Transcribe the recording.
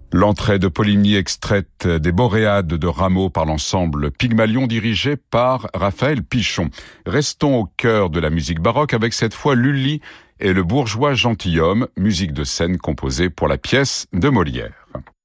L'entrée de Polygnie extraite des Boréades de Rameau par l'ensemble Pygmalion dirigé par Raphaël Pichon. Restons au cœur de la musique baroque avec cette fois Lully et le bourgeois gentilhomme, musique de scène composée pour la pièce de Molière.